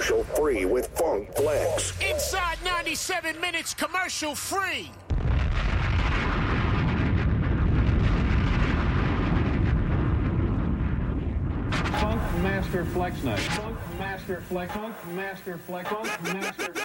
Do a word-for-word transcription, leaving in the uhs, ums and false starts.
commercial free with Funk Flex. Inside ninety-seven minutes commercial free. Funk Master Flex Night. Funk Master Flex. Funk Master Flex. Funk Master Flex.